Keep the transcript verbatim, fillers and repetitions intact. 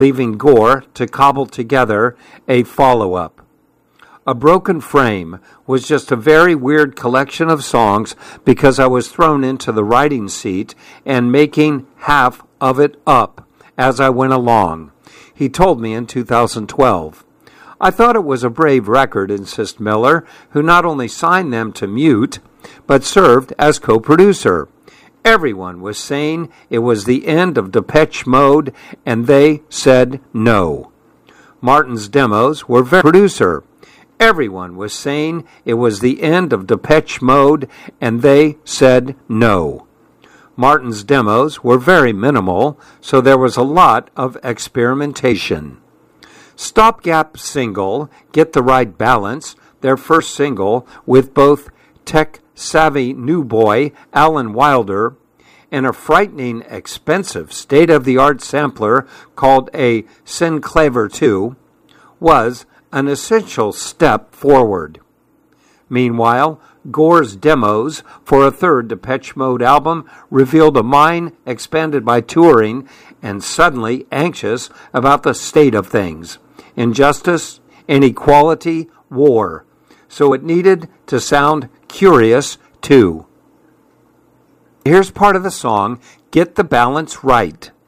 leaving Gore to cobble together a follow-up. A Broken Frame was just a very weird collection of songs because I was thrown into the writing seat and making half of it up as I went along, he told me in two thousand twelve. I thought it was a brave record, insists Miller, who not only signed them to Mute, but served as co-producer. Everyone was saying it was the end of Depeche Mode, and they said no. Martin's demos were very producer. Everyone was saying it was the end of Depeche Mode, and they said no. Martin's demos were very minimal, so there was a lot of experimentation. Stopgap single, Get the Right Balance, their first single with both tech-savvy new boy Alan Wilder and a frightening, expensive, state-of-the-art sampler called a Synclaver two, was an essential step forward. Meanwhile, Gore's demos for a third Depeche Mode album revealed a mind expanded by touring and suddenly anxious about the state of things. Injustice, inequality, war. So it needed to sound curious, too. Here's part of the song, Get the Balance Right.